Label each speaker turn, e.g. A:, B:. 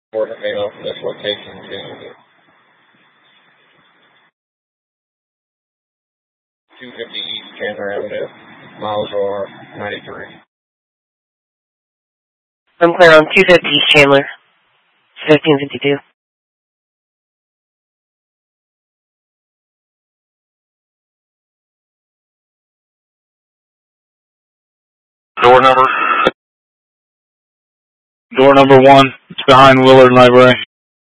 A: Coordinate made off of this location to 250 East Chandler Avenue. Miles are 93.
B: I'm clear on 250 East Chandler. 1552.
C: Door number 1. It's behind Willard Library.